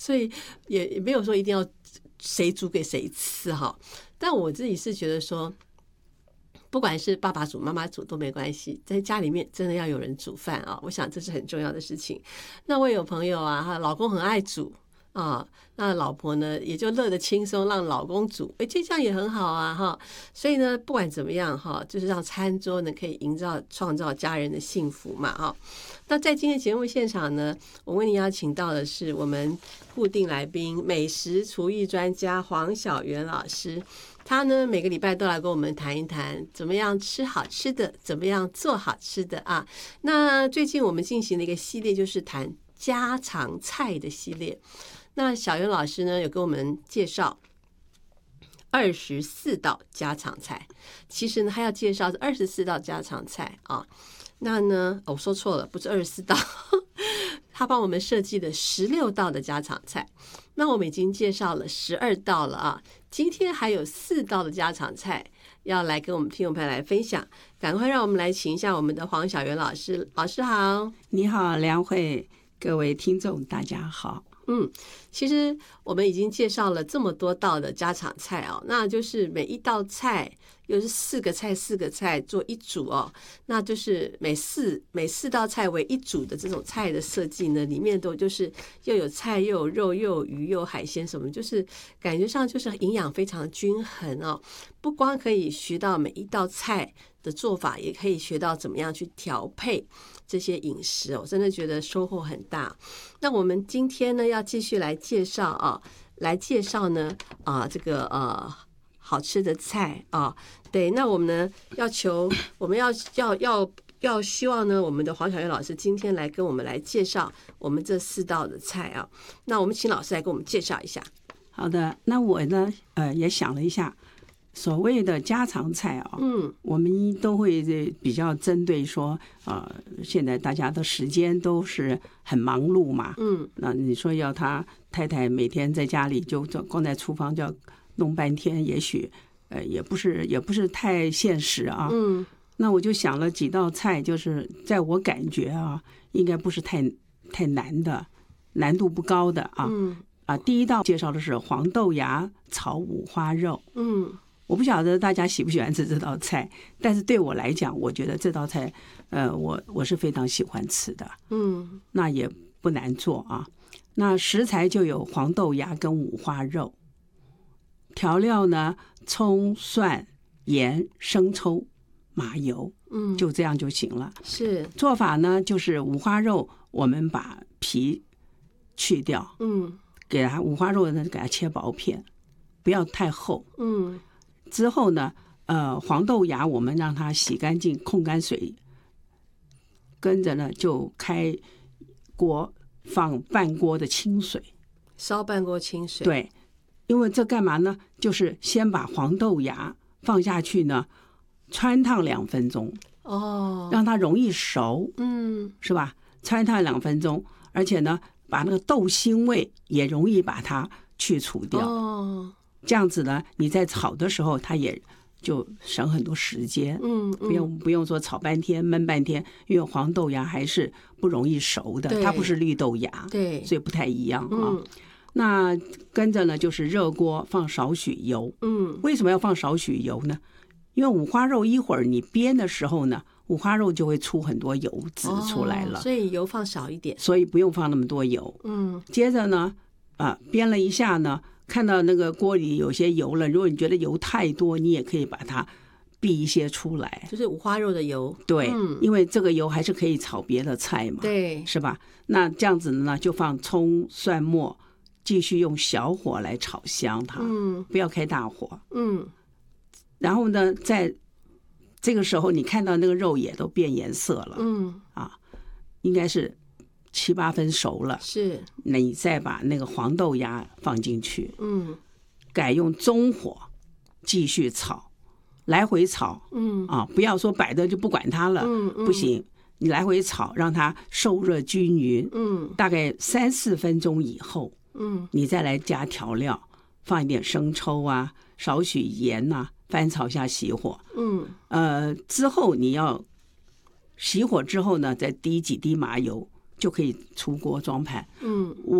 所以也没有说一定要谁煮给谁吃哈。但我自己是觉得说，不管是爸爸煮妈妈煮都没关系，在家里面真的要有人煮饭啊，我想这是很重要的事情。那我有朋友啊，她老公很爱煮啊，那老婆呢也就乐得轻松，让老公煮，这样也很好啊哈。所以呢，不管怎么样哈，就是让餐桌呢可以创造家人的幸福嘛哈。那在今天节目现场呢，我为您邀请到的是我们固定来宾，美食厨艺专家黄小媛老师。他呢每个礼拜都来跟我们谈一谈怎么样吃好吃的，怎么样做好吃的啊。那最近我们进行的一个系列就是谈家常菜的系列。那小媛老师呢有跟我们介绍24道家常菜，其实呢他要介绍是24道家常菜啊。那呢我说错了，不是24道，他帮我们设计了16道的家常菜。那我们已经介绍了12道了啊，今天还有4道的家常菜要来跟我们听众朋友来分享。赶快让我们来请一下我们的黄小媛老师。老师好。 你好，梁慧，各位听众大家好。 其实我们已经介绍了这么多道的家常菜哦，那就是每一道菜又是4个菜做一组哦，那就是每四道菜为一组的这种菜的设计呢，里面都就是又有菜又有肉又有鱼又有海鲜什么，就是感觉上就是营养非常均衡哦。不光可以学到每一道菜的做法，也可以学到怎么样去调配这些饮食哦，我真的觉得收获很大。那我们今天呢要继续来介绍呢这个好吃的菜啊。对，那我们呢我们要希望呢我们的黄小媛老师今天来跟我们来介绍我们这4道的菜啊。那我们请老师来给我们介绍一下。 好的，那我呢也想了一下。所谓的家常菜啊，我们都会比较针对说，现在大家的时间都是很忙碌嘛，那你说要他太太每天在家里就光在厨房就要弄半天，也许也不是太现实啊，那我就想了几道菜，就是在我感觉啊，应该不是太难的，难度不高的啊，第一道介绍的是黄豆芽炒五花肉，我不晓得大家喜不喜欢吃这道菜，但是对我来讲，我觉得这道菜，我是非常喜欢吃的。那也不难做啊。那食材就有黄豆芽跟五花肉，调料呢，葱、蒜、盐、生抽、麻油，就这样就行了。 是做法呢，就是五花肉我们把皮去掉，给它五花肉呢给它切薄片，不要太厚，之后呢，黄豆芽我们让它洗干净，控干水，跟着呢就开锅放半锅的清水， 烧半锅清水。 对，因为这干嘛呢？就是先把黄豆芽放下去呢，汆烫2分钟，让它容易熟，是吧？汆烫2分钟，而且呢，把那个豆腥味也容易把它去除掉。这样子呢，你在炒的时候，它也就省很多时间。不用说炒半天、焖半天，因为黄豆芽还是不容易熟的，它不是绿豆芽， 对， 所以不太一样啊。那跟着呢，就是热锅放少许油。为什么要放少许油呢？因为五花肉一会儿你煸的时候呢，五花肉就会出很多油脂出来了， 所以油放少一点， 所以不用放那么多油。接着呢，煸了一下呢。看到那个锅里有些油了，如果你觉得油太多，你也可以把它避一些出来， 就是五花肉的油。 对，因为这个油还是可以炒别的菜嘛， 对， 是吧？那这样子呢，就放葱蒜末，继续用小火来炒香它，不要开大火。然后呢，在这个时候你看到那个肉也都变颜色了，应该是7、8分熟了， 是， 那你再把那个黄豆芽放进去，改用中火继续炒，来回炒，不要说摆着就不管它了，不行，你来回炒，让它受热均匀，大概3、4分钟以后，你再来加调料，放一点生抽啊，少许盐啊，翻炒下熄火，之后你要熄火之后呢，再滴几滴麻油。就可以出锅装盘。